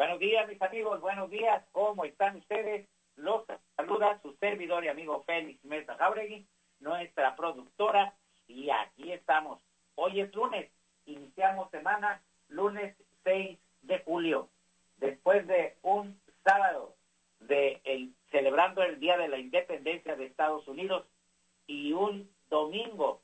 Buenos días, mis amigos, buenos días. ¿Cómo están ustedes? Los saluda su servidor y amigo Félix Mesa Jauregui, nuestra productora, y aquí estamos. Hoy es lunes, iniciamos semana, lunes 6 de julio, después de un sábado celebrando el Día de la Independencia de Estados Unidos y un domingo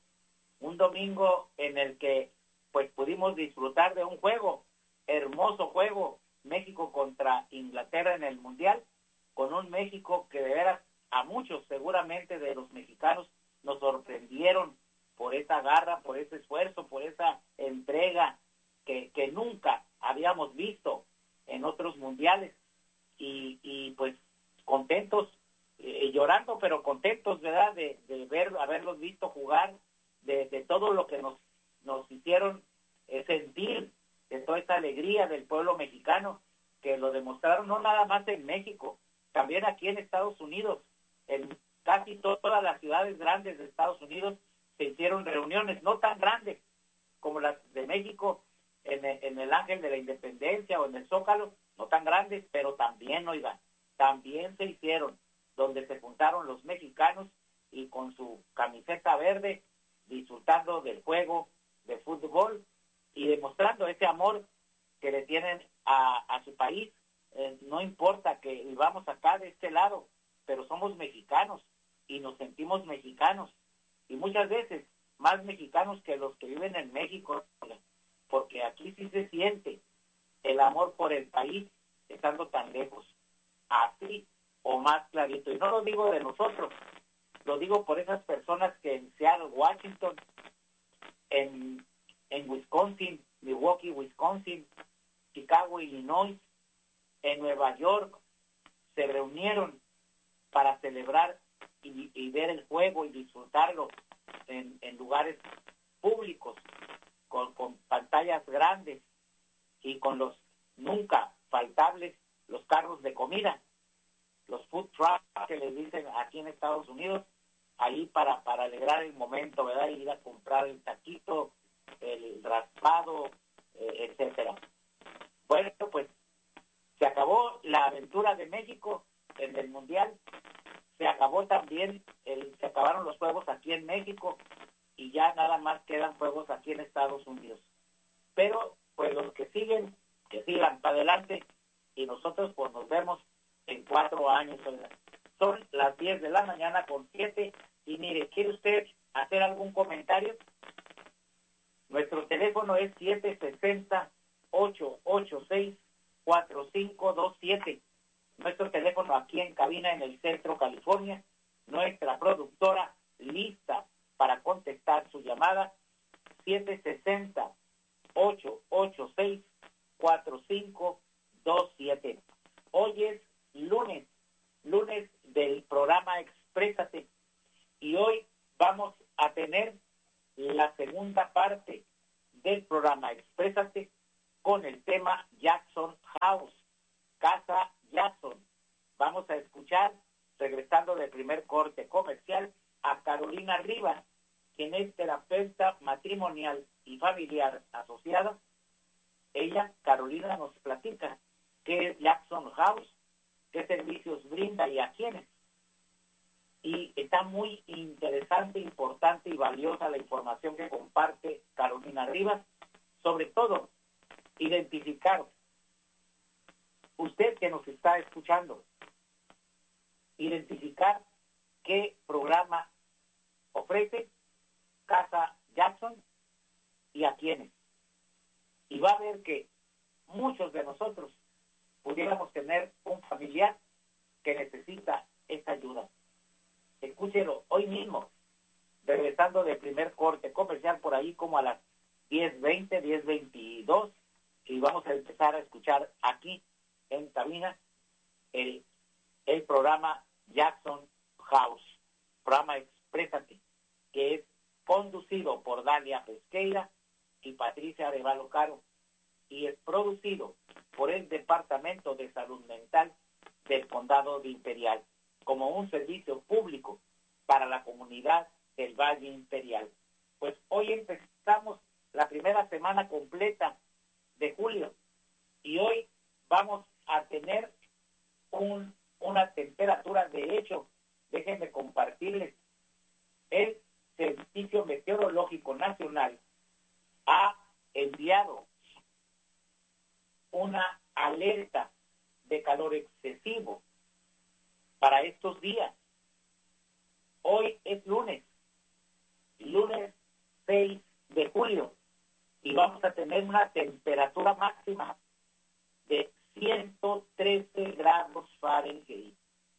en el que pues pudimos disfrutar de un juego, hermoso juego, México contra Inglaterra en el Mundial, con un México que de veras a muchos seguramente de los mexicanos nos sorprendieron por esa garra, por ese esfuerzo, por esa entrega que nunca habíamos visto en otros mundiales y pues contentos, llorando pero contentos, ¿verdad? De haberlos visto jugar, de todo lo que nos hicieron sentir, de toda esta alegría del pueblo mexicano, que lo demostraron no nada más en México, también aquí en Estados Unidos. En casi todas las ciudades grandes de Estados Unidos se hicieron reuniones, no tan grandes como las de México, en el Ángel de la Independencia o en el Zócalo, no tan grandes, pero también, también se hicieron, donde se juntaron los mexicanos y con su camiseta verde, disfrutando del juego de fútbol y demostrando ese amor que le tienen a su país. No importa que vivamos acá de este lado, pero somos mexicanos y nos sentimos mexicanos, y muchas veces más mexicanos que los que viven en México, porque aquí sí se siente el amor por el país estando tan lejos, así o más clarito. Y no lo digo de nosotros, lo digo por esas personas que en Seattle, Washington, en Wisconsin, Milwaukee, Wisconsin, Chicago, Illinois, en Nueva York, se reunieron para celebrar y ver el juego y disfrutarlo en lugares públicos, con pantallas grandes y con los nunca faltables los carros de comida, los food trucks que les dicen aquí en Estados Unidos, ahí para alegrar el momento, ¿verdad? Ir a comprar el taquito, el raspado, etcétera. Bueno, pues se acabó la aventura de México en el Mundial, se acabó también, se acabaron los juegos aquí en México y ya nada más quedan juegos aquí en Estados Unidos. Pero pues los que sigan para adelante, y nosotros pues nos vemos en 4 años. Son las 10 de la mañana con 7, y mire, ¿quiere usted hacer algún comentario? Nuestro teléfono es 760-886-4527. Nuestro teléfono aquí en cabina en el Centro, California. Nuestra productora lista para contestar su llamada, 760-886-4527. Hoy es lunes del programa Exprésate, y hoy vamos a tener la segunda parte del programa Exprésate con el tema Jackson House, Casa Jackson. Vamos a escuchar, regresando del primer corte comercial, a Carolina Rivas, quien es terapeuta matrimonial y familiar asociada. Ella, Carolina, nos platica qué es Jackson House, qué servicios brinda y a quiénes. Y está muy interesante, importante y valiosa la información que comparte Carolina Rivas, sobre todo identificar, usted que nos está escuchando, identificar qué programa ofrece Casa Jackson y a quiénes. Y va a ver que muchos de nosotros pudiéramos tener un familiar que necesita esta ayuda. Escúchelo hoy mismo, regresando del primer corte comercial, por ahí como a las 10:20, 10:22, y vamos a empezar a escuchar aquí en cabina el programa Jackson House, programa Exprésate, que es conducido por Dalia Pesqueira y Patricia Arevalo Caro, y es producido por el Departamento de Salud Mental del Condado de Imperial, como un servicio público para la comunidad del Valle Imperial. Pues hoy empezamos la primera semana completa de julio, y hoy vamos a tener una temperatura. De hecho, déjenme compartirles, el Servicio Meteorológico Nacional ha enviado una alerta de calor excesivo para estos días. Hoy es lunes 6 de julio, y vamos a tener una temperatura máxima de 113 grados Fahrenheit.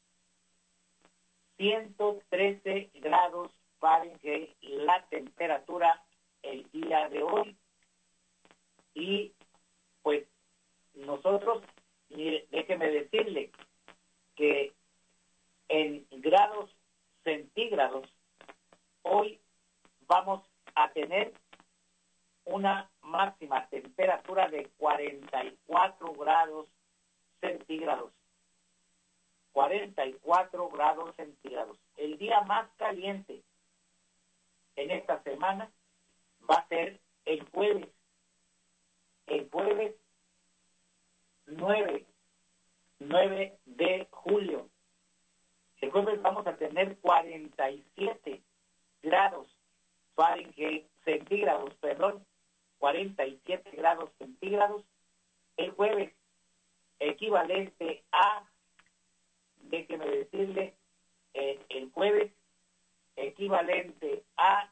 113 grados Fahrenheit la temperatura el día de hoy. Y pues nosotros, déjeme decirle que en grados centígrados hoy vamos a tener una máxima temperatura de 44 grados centígrados. 44 grados centígrados. El día más caliente en esta semana va a ser el jueves. El jueves 9 de julio. El jueves vamos a tener 47 grados Fahrenheit, centígrados, 47 grados centígrados. El jueves, equivalente a, déjeme decirle, el jueves equivalente a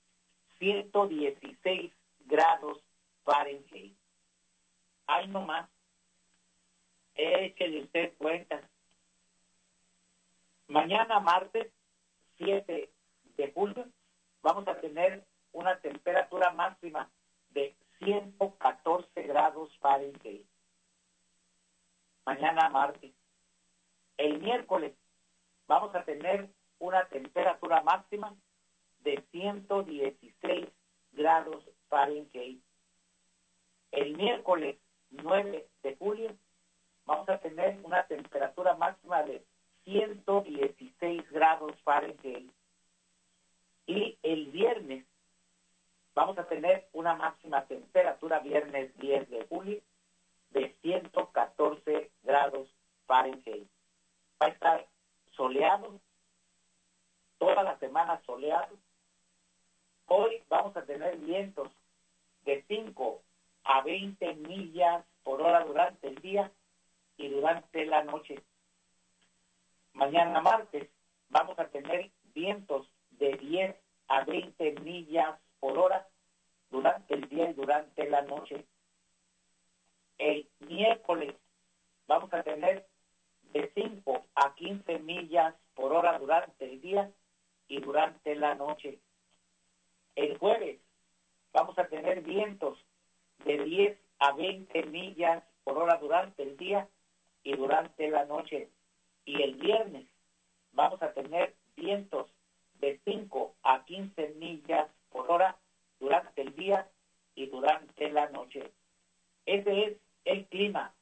116 grados Fahrenheit. Ay, no más. Échele usted cuenta. Mañana, martes 7 de julio, vamos a tener una temperatura máxima de 114 grados Fahrenheit. Mañana, martes. El miércoles vamos a tener una temperatura máxima de 116 grados Fahrenheit. El miércoles 9 de julio vamos a tener una temperatura máxima de 116 grados Fahrenheit. Y el viernes vamos a tener una máxima temperatura, viernes 10 de julio, de 114 grados Fahrenheit. Va a estar soleado, toda la semana soleado. Hoy vamos a tener vientos de 5 a 20 millas por hora durante el día y durante la noche. Mañana martes vamos a tener vientos de 10 a 20 millas por hora durante el día y durante la noche. El miércoles vamos a tener de 5 a 15 millas por hora durante el día y durante la noche. El jueves vamos a tener vientos de 10 a 20 millas por hora durante el día y durante la noche. Y el viernes vamos a tener vientos de 5 a 15 millas por hora durante el día y durante la noche. Ese es el clima